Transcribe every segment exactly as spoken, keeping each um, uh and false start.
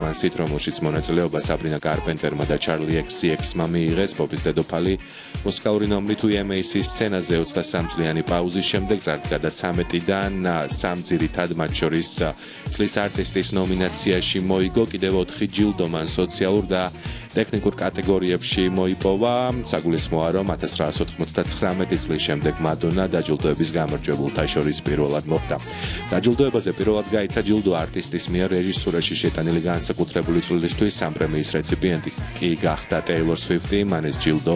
მანსით, რომელშიც მონაწილეობა საბრინა კარპენტერმა და ჩარლი ექსი ექსმა მიიღეს პოპის დედოფალი მუსიკალური ნომრი თუ ემ ეის სცენაზე ოცდასამ წლიანი პაუზის შემდეგ წარდგა და ცამეტიდან სამ ძირითად მათ შორის წლის არტისტის ნომინაციაში მოიგო კიდევ ოთხი ჯილდო მან სოციალურ და ტექნიკურ კატეგორიებში მოიპოვა საგულისხმოა რომ ათას ცხრაას ოთხმოცდათხრამეტი წლის შემდეგ მადონა დაჯილდოების გამარჯვებულთა შორის პირველად მოხვდა. დაჯილდოებაზე პირველად გაიცა ჯილდო არტისტის მიერ რეჟისურაში შეტანილი განსაკუთრებული წვლილისთვის ამ პრემიის რეციპიენტი კი გახდა ტეილორ სვიფტი მან ეს ჯილდო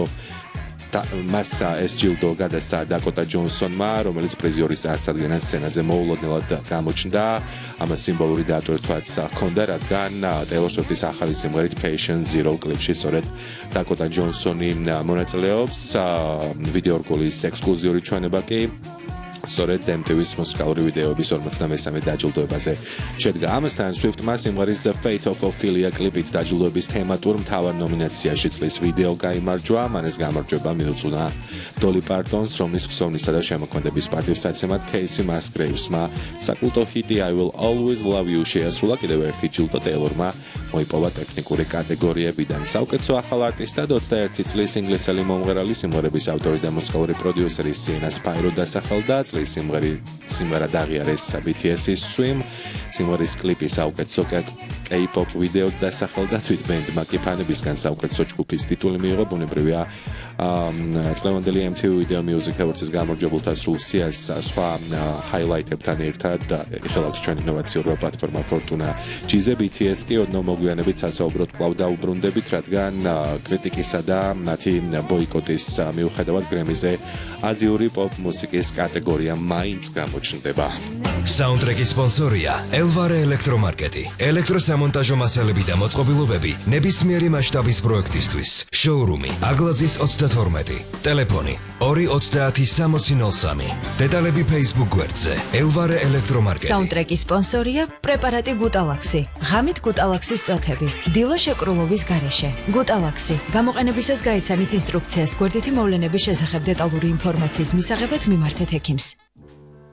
მასა ეს ჯილდო გადასცა დაკოტა ჯონსონმა რომელიც პრიზიორის წარსადგენად სცენაზე მოულოდნელად გამოჩნდა ამას სიმბოლური დატვირთვაც ჰქონდა რადგან ტეილორ სვიფტის ახალი სიმღერით Patient Zero კლიპში სწორედ დაკოტა ჯონსონი მონაწილეობს ვიდეო რგოლის ექსკლუზიური ჩვენება კი სწორედ ემ ტი ვის მუსიკალური ვიდეოების ორმოცდამესამე დაჯილდოებაზე შედგა. ამასთან სვიფტმა სიმღერის The Fate of Ophelia კლიპით დაჯილდოების თემატურ მთავარ ნომინაციაში წლის ვიდეო გაიმარჯვა. მან ეს გამარჯვება მიუწუნა დოლი პარტონს, რომლის ქსოვნისა და შემოქმედების პატივსაცემად კეისი მასგრეივსმა საკულტო ჰიტი I Will Always Love You შეასრულა კიდევ ერთი ჯილდო ტეილორმა მოიპოვა ტექნიკური კატეგორიებიდან. საუკეთესო ახალ არტისტად ოცდაერთი წლის ინგლისელი მომღერალი სიმღერების ავტორი და მუსიკალური პროდიუსერი სიენა სპაირო დასახელდა. სიმღერი სიმღერა დაღიარეს ბი თი ეს-ის Swim სიმღერის კლიპი საუკეთესო K-pop ვიდეო დასახელდა თვით ბენდმა კი ფანებისგან საუკეთესო ჯგუფის ტიტული მიიღო ბუნებრივია წლევანდელი ემ თი ვი Video Music Awards-ის გამარჯვებულთა სულ სიას სხვა ჰაილაითებთან ერთად ეხელავს ჩვენი ინოვაციურობა პლატფორმა Fortuna ჯიზე ბი თი ეს კი ოდნავ მოგვიანებით სასაუბროდ კვლავ დაუბრუნდებით რადგან კრიტიკისა და მათი ბოიკოტის მიუხედავად გრემიზე აზიური პოპ მუსიკის კატეგორია მაინც გამოჩნდება. საუნდტრეკის სპონსორია ელვარე ელექტრომარკეტი. ელექტროსამონტაჟო მასალები და მოწყობილობები ნებისმიერი მასშტაბის პროექტისთვის. შოურუმი აგლაძის ოცდათორმეტი. ტელეფონი ორი ოცდაათი სამოცი ნოლ სამი. დეტალები Facebook გვერდზე ელვარე ელექტრომარკეტი. საუნდტრეკის სპონსორია პრეპარატი გუტალაქსი. ღამით გუტალაქსის წოთები. დილა შეკრულობის გარეშე. გუტალაქსი. გამოყენებისას გაიცანით ინსტრუქციას გვერდითი მოვლენების შესახებ დეტალური ინფორმაციის მისაღებად მიმართეთ ექიმს.